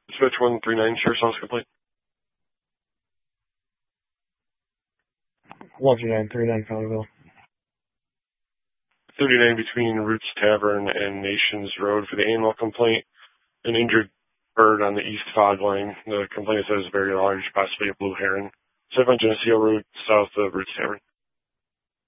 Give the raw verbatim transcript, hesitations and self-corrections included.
Switch one three nine, share sounds complete. one three nine three nine, Fowlerville. thirty-nine between Roots Tavern and Nations Road for the animal complaint. An injured bird on the east fog line. The complaint says very large, possibly a blue heron. seven Geneseo Road, south of Roots Tavern.